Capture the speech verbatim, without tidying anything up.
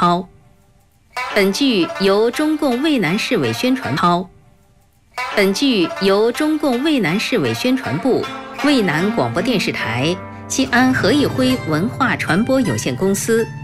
涛。本剧由中共渭南市委宣传涛。本剧由中共渭南市委宣传部、渭南广播电视台、西安何以辉文化传播有限公司